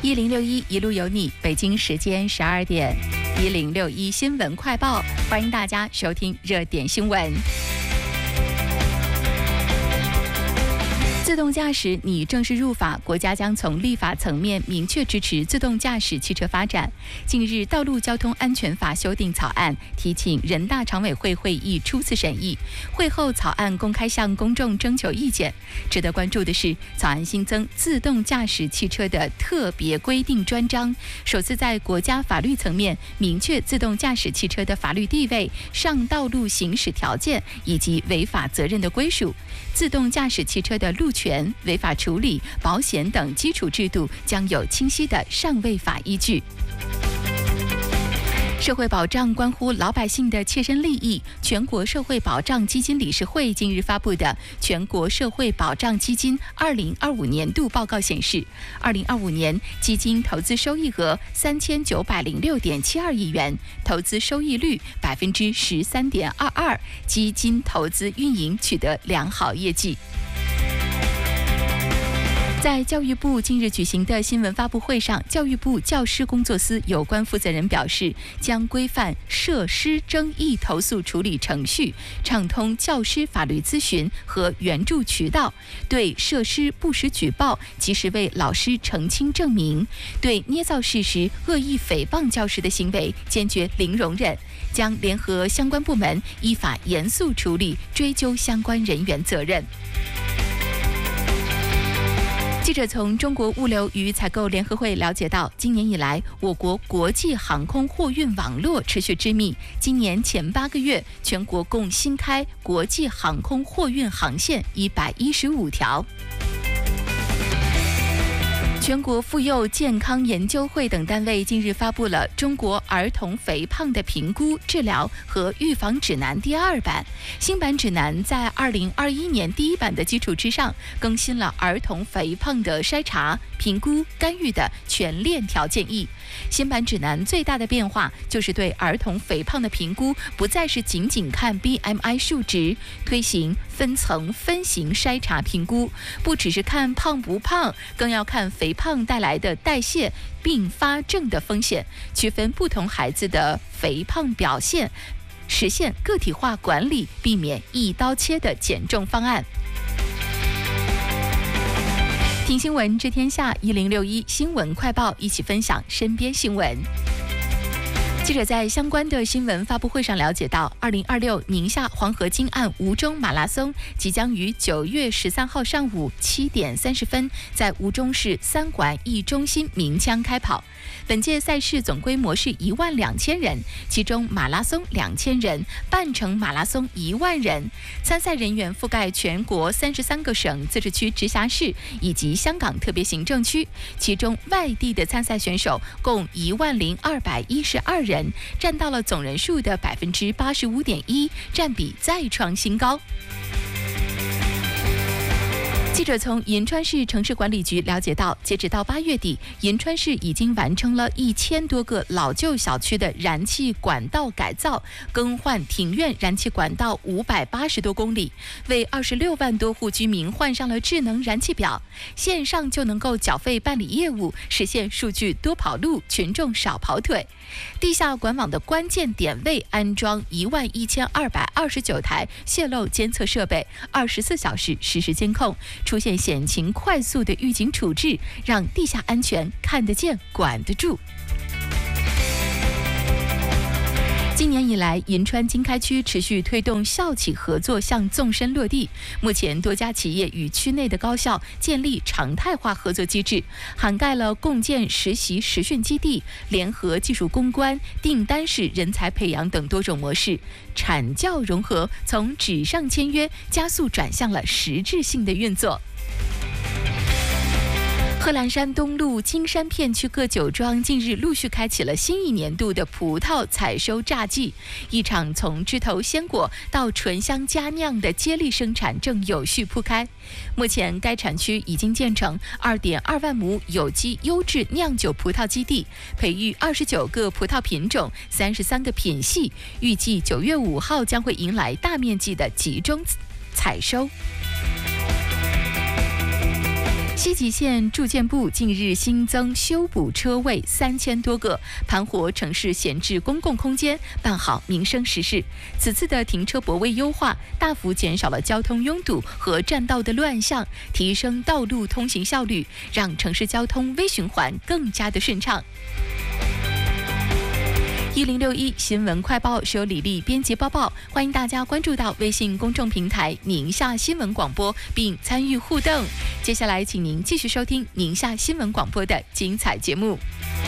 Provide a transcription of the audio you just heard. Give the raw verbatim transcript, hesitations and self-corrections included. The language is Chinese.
一零六一一路有你，北京时间十二点，一零六一新闻快报，欢迎大家收听热点新闻。自动驾驶拟正式入法，国家将从立法层面明确支持自动驾驶汽车发展。近日，《道路交通安全法》修订草案提请人大常委会会议初次审议，会后草案公开向公众征求意见。值得关注的是，草案新增自动驾驶汽车的特别规定专章，首次在国家法律层面明确自动驾驶汽车的法律地位、上道路行驶条件以及违法责任的归属。自动驾驶汽车的路权、违法处理、保险等基础制度将有清晰的上位法依据。社会保障关乎老百姓的切身利益。全国社会保障基金理事会近日发布的《全国社会保障基金二零二五年度报告》显示，二零二五年基金投资收益额三千九百零六点七二亿元，投资收益率百分之十三点二二，基金投资运营取得良好业绩。在教育部近日举行的新闻发布会上，教育部教师工作司有关负责人表示，将规范设施争议投诉处理程序，畅通教师法律咨询和援助渠道，对设施不实举报及时为老师澄清证明，对捏造事实、恶意诽谤教师的行为坚决零容忍，将联合相关部门依法严肃处理，追究相关人员责任。记者从中国物流与采购联合会了解到，今年以来，我国国际航空货运网络持续织密。今年前八个月，全国共新开国际航空货运航线一百一十五条。全国妇幼健康研究会等单位近日发布了《中国儿童肥胖的评估、治疗和预防指南》第二版。新版指南在二零二一年第一版的基础之上，更新了儿童肥胖的筛查、评估、干预的全链条建议。新版指南最大的变化就是对儿童肥胖的评估不再是仅仅看 B M I 数值，推行分层分型筛查评估，不只是看胖不胖，更要看肥胖带来的代谢并发症的风险，区分不同孩子的肥胖表现，实现个体化管理，避免一刀切的减重方案。听新闻知天下，一零六一新闻快报，一起分享身边新闻。记者在相关的新闻发布会上了解到，二零二六宁夏黄河金岸吴中马拉松即将于九月十三号上午七点三十分在吴中市三馆驿中心鸣枪开跑。本届赛事总规模是一万两千人，其中马拉松两千人，半程马拉松一万人。参赛人员覆盖全国三十三个省、自治区、直辖市以及香港特别行政区，其中外地的参赛选手共一万零二百一十二人，占到了总人数的百分之八十五点一，占比再创新高。记者从银川市城市管理局了解到，截止到八月底，银川市已经完成了一千多个老旧小区的燃气管道改造，更换庭院燃气管道五百八十多公里，为二十六万多户居民换上了智能燃气表，线上就能够缴费办理业务，实现数据多跑路，群众少跑腿。地下管网的关键点位安装一万一千二百二十九台泄漏监测设备，二十四小时实时监控，出现险情快速的预警处置，让地下安全看得见、管得住。今年以来，银川经开区持续推动校企合作向纵深落地。目前，多家企业与区内的高校建立常态化合作机制，涵盖了共建实习实训基地、联合技术攻关、订单式人才培养等多种模式，产教融合从纸上签约加速转向了实质性的运作。贺兰山东路金山片区各酒庄近日陆续开启了新一年度的葡萄采收榨季，一场从枝头鲜果到醇香佳酿的接力生产正有序铺开。目前，该产区已经建成 二点二万亩有机优质酿酒葡萄基地，培育二十九个葡萄品种、三十三个品系，预计九月五号将会迎来大面积的集中采收。 西极线住建部近日新增修补车位三千多个，盘活城市闲置公共空间，办好民生实事。此次的停车泊位优化，大幅减少了交通拥堵和占道的乱象，提升道路通行效率，让城市交通微循环更加的顺畅。一零六一新闻快报是由李丽编辑播报，欢迎大家关注到微信公众平台宁夏新闻广播，并参与互动。接下来，请您继续收听宁夏新闻广播的精彩节目。